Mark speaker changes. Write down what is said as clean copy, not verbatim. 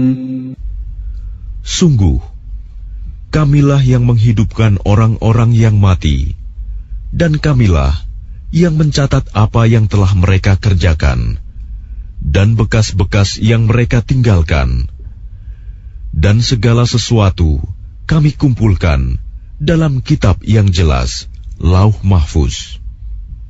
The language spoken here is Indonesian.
Speaker 1: Sungguh, Kamilah yang menghidupkan orang-orang yang mati, dan Kamilah yang mencatat apa yang telah mereka kerjakan, dan bekas-bekas yang mereka tinggalkan. Dan segala sesuatu kami kumpulkan dalam kitab yang jelas, Lauh Mahfuz.